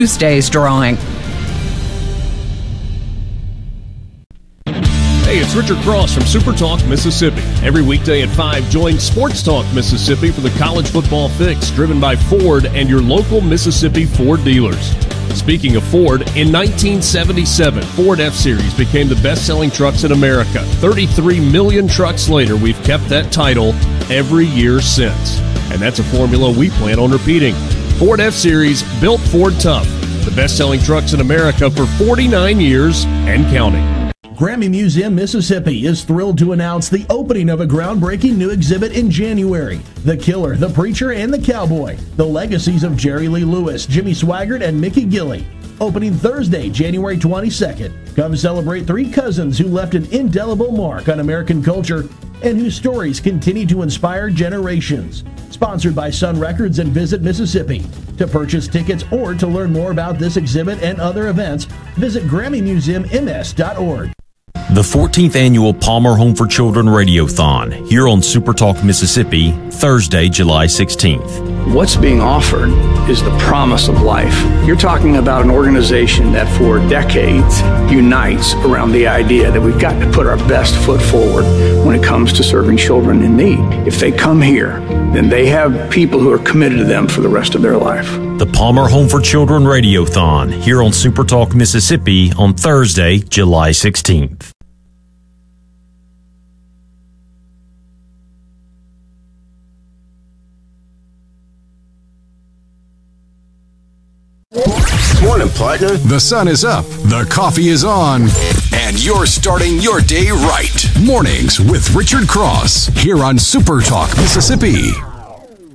Tuesday's drawing. Hey, it's Richard Cross from Super Talk, Mississippi. Every weekday at 5, join Sports Talk Mississippi for the College Football Fix, driven by Ford and your local Mississippi Ford dealers. Speaking of Ford, in 1977, Ford F-Series became the best-selling trucks in America. 33 million trucks later, we've kept that title every year since. And that's a formula we plan on repeating. Ford F-Series, built Ford tough. The best-selling trucks in America for 49 years and counting. Grammy Museum, Mississippi is thrilled to announce the opening of a groundbreaking new exhibit in January. The Killer, the Preacher, and the Cowboy. The legacies of Jerry Lee Lewis, Jimmy Swaggart, and Mickey Gilley. Opening Thursday, January 22nd. Come celebrate three cousins who left an indelible mark on American culture and whose stories continue to inspire generations. Sponsored by Sun Records and Visit Mississippi. To purchase tickets or to learn more about this exhibit and other events, visit GrammyMuseumMS.org. The 14th Annual Palmer Home for Children Radiothon, here on Super Talk Mississippi, Thursday, July 16th. What's being offered is the promise of life. You're talking about an organization that for decades unites around the idea that we've got to put our best foot forward when it comes to serving children in need. If they come here, then they have people who are committed to them for the rest of their life. The Palmer Home for Children Radiothon, here on Super Talk Mississippi on Thursday, July 16th. Morning, partner. The sun is up, the coffee is on, and you're starting your day right. Mornings with Richard Cross, here on Super Talk Mississippi.